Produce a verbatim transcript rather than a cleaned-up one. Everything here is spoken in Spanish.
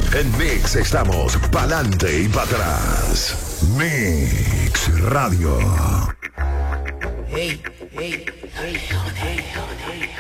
En Mix estamos pa'lante y para atrás. Mix Radio. Hey, hey, hey, hey, hey.